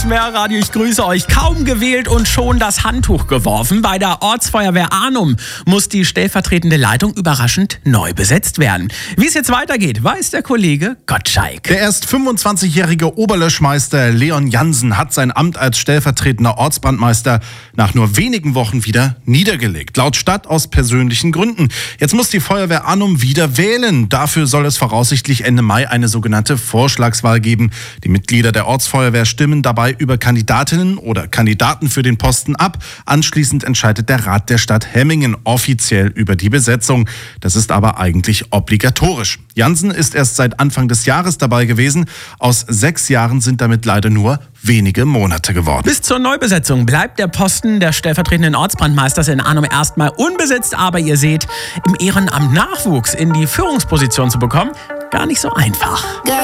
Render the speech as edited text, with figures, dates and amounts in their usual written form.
Mehrradio, ich grüße euch. Kaum gewählt und schon das Handtuch geworfen. Bei der Ortsfeuerwehr Arnum muss die stellvertretende Leitung überraschend neu besetzt werden. Wie es jetzt weitergeht, weiß der Kollege Gottschalk. Der erst 25-jährige Oberlöschmeister Leon Jansen hat sein Amt als stellvertretender Ortsbrandmeister nach nur wenigen Wochen wieder niedergelegt. Laut Stadt aus persönlichen Gründen. Jetzt muss die Feuerwehr Arnum wieder wählen. Dafür soll es voraussichtlich Ende Mai eine sogenannte Vorschlagswahl geben. Die Mitglieder der Ortsfeuerwehr stimmen dabei über Kandidatinnen oder Kandidaten für den Posten ab. Anschließend entscheidet der Rat der Stadt Hemmingen offiziell über die Besetzung. Das ist aber eigentlich obligatorisch. Jansen ist erst seit Anfang des Jahres dabei gewesen. Aus 6 Jahren sind damit leider nur wenige Monate geworden. Bis zur Neubesetzung bleibt der Posten des stellvertretenden Ortsbrandmeisters in Arnum erstmal unbesetzt. Aber ihr seht, im Ehrenamt Nachwuchs in die Führungsposition zu bekommen, gar nicht so einfach.